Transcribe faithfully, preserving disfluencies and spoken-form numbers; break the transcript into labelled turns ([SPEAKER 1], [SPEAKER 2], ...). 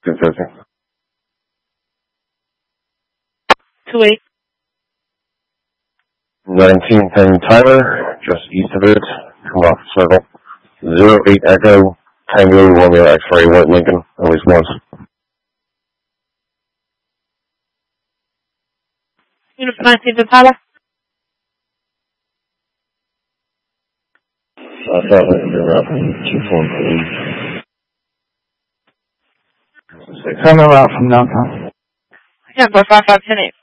[SPEAKER 1] Confessing.
[SPEAKER 2] two eight.
[SPEAKER 1] nineteen ten Tyler, just east of it. Come off the circle. zero eight Echo, Tango, Romeo X-ray, White Lincoln, at least once.
[SPEAKER 2] Unit nineteen ten Tyler.
[SPEAKER 1] I thought it was about two four three.
[SPEAKER 3] Coming out from downtown.
[SPEAKER 2] Yeah, boy five five ten eight.